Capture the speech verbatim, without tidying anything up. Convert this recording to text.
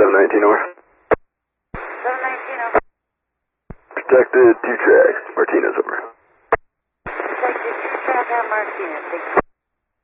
seven nineteen, over. seven nineteen, over. Protected, two tracks, Martinez, over. Protected, two track on Martinez.